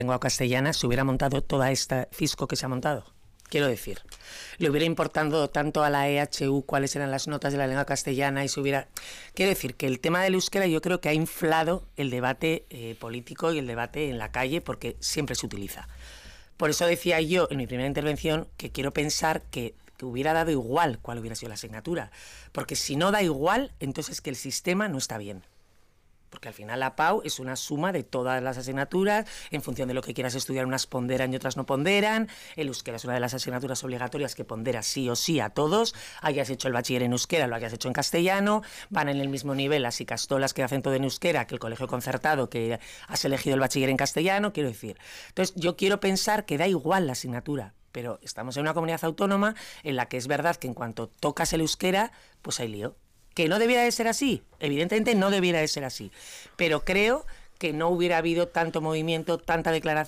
lengua castellana se hubiera montado toda esta cisco que se ha montado. Quiero decir, le hubiera importado tanto a la EHU cuáles eran las notas de la lengua castellana y se hubiera... Quiero decir que el tema del euskera yo creo que ha inflado el debate político y el debate en la calle porque siempre se utiliza. Por eso decía yo en mi primera intervención que quiero pensar que hubiera dado igual cuál hubiera sido la asignatura. Porque si no da igual, entonces es que el sistema no está bien. Porque al final la PAU es una suma de todas las asignaturas, en función de lo que quieras estudiar, unas ponderan y otras no ponderan. El euskera es una de las asignaturas obligatorias que pondera sí o sí a todos, hayas hecho el bachiller en euskera, lo hayas hecho en castellano, van en el mismo nivel las icastolas que hacen todo en euskera que el colegio concertado que has elegido el bachiller en castellano, quiero decir. Entonces yo quiero pensar que da igual la asignatura, pero estamos en una comunidad autónoma en la que es verdad que en cuanto tocas el euskera, pues hay lío. ¿Que no debiera de ser así? Evidentemente no debiera de ser así, pero creo que no hubiera habido tanto movimiento, tanta declaración